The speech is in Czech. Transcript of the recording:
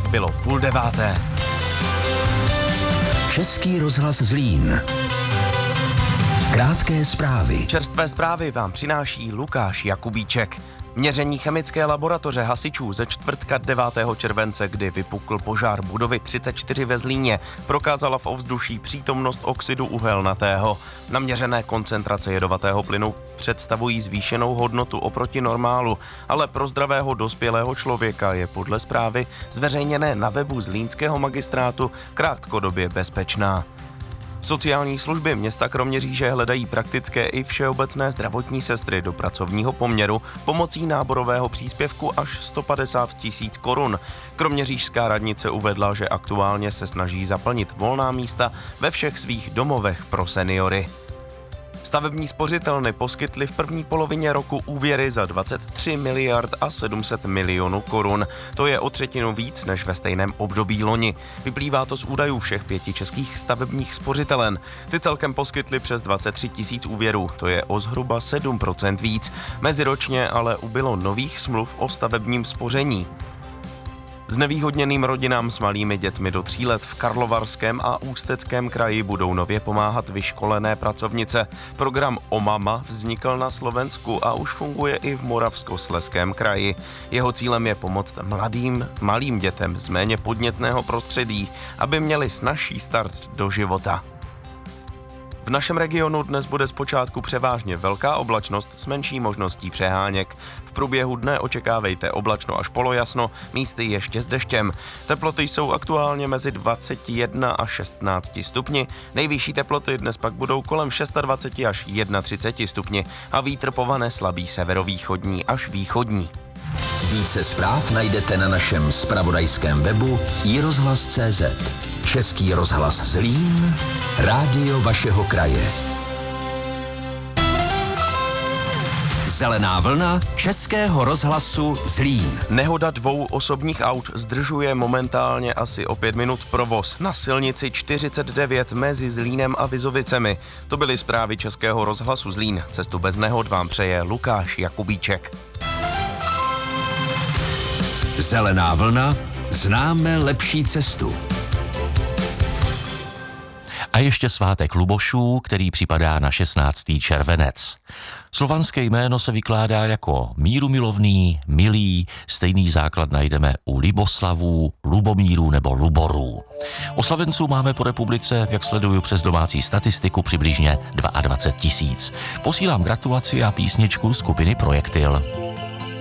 bylo 8:30. Český rozhlas Zlín. Krátké zprávy. Čerstvé zprávy vám přináší Lukáš Jakubíček. Měření chemické laboratoře hasičů ze čtvrtka 9. července, kdy vypukl požár budovy 34 ve Zlíně, prokázala v ovzduší přítomnost oxidu uhelnatého. Naměřené koncentrace jedovatého plynu představují zvýšenou hodnotu oproti normálu, ale pro zdravého dospělého člověka je podle zprávy zveřejněné na webu Zlínského magistrátu krátkodobě bezpečná. Sociální služby města Kroměříže hledají praktické i všeobecné zdravotní sestry do pracovního poměru pomocí náborového příspěvku až 150 000 korun. Kroměřížská radnice uvedla, že aktuálně se snaží zaplnit volná místa ve všech svých domovech pro seniory. Stavební spořitelny poskytly v první polovině roku úvěry za 23 miliard a 700 milionů korun. To je o třetinu víc než ve stejném období loni. Vyplývá to z údajů všech 5 českých stavebních spořitelen. Ty celkem poskytly přes 23 000 úvěrů, to je o zhruba 7% víc. Meziročně ale ubylo nových smluv o stavebním spoření. Znevýhodněným rodinám s malými dětmi do 3 let v Karlovarském a Ústeckém kraji budou nově pomáhat vyškolené pracovnice. Program OMAMA vznikl na Slovensku a už funguje i v Moravskoslezském kraji. Jeho cílem je pomoct malým dětem z méně podnětného prostředí, aby měli snazší start do života. V našem regionu dnes bude zpočátku převážně velká oblačnost s menší možností přeháněk. V průběhu dne očekávejte oblačno až polojasno, místy ještě s deštěm. Teploty jsou aktuálně mezi 21 a 16 stupni. Nejvyšší teploty dnes pak budou kolem 26 až 31 stupni a vítr povane slabý severovýchodní až východní. Více zpráv najdete na našem zpravodajském webu iRozhlas.cz. Český rozhlas Zlín, rádio vašeho kraje. Zelená vlna Českého rozhlasu Zlín. Nehoda 2 osobních aut zdržuje momentálně asi o 5 minut provoz na silnici 49 mezi Zlínem a Vizovicemi. To byly zprávy Českého rozhlasu Zlín. Cestu bez nehod vám přeje Lukáš Jakubíček. Zelená vlna, známe lepší cestu. A ještě svátek Lubošů, který připadá na 16. červenec. Slovanské jméno se vykládá jako mírumilovný, milý, stejný základ najdeme u Liboslavů, Lubomírů nebo Luborů. Oslavenců máme po republice, jak sleduju přes domácí statistiku, přibližně 22 000. Posílám gratulaci a písničku skupiny Projektil.